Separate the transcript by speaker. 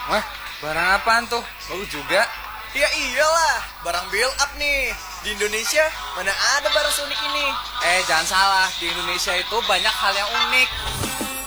Speaker 1: Wah, barang apaan tuh? Bagus juga.
Speaker 2: Ya iyalah, barang build up nih. Di Indonesia mana ada barang seunik ini?
Speaker 1: Jangan salah, di Indonesia itu banyak hal yang unik.